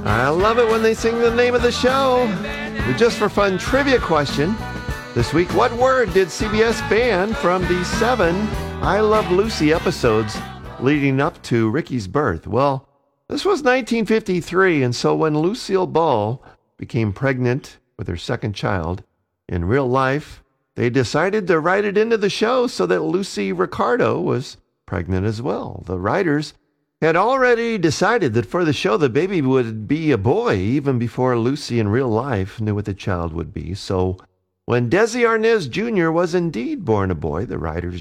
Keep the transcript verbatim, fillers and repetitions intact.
I love it when they sing the name of the show. Just for fun trivia question. This week, what word did C B S ban from the seven I Love Lucy episodes leading up to Ricky's birth? Well, this was nineteen fifty-three, and so when Lucille Ball became pregnant with her second child, in real life, they decided to write it into the show so that Lucy Ricardo was pregnant as well. The writers had already decided that for the show the baby would be a boy even before Lucy in real life knew what the child would be. So when Desi Arnaz Junior was indeed born a boy, the writers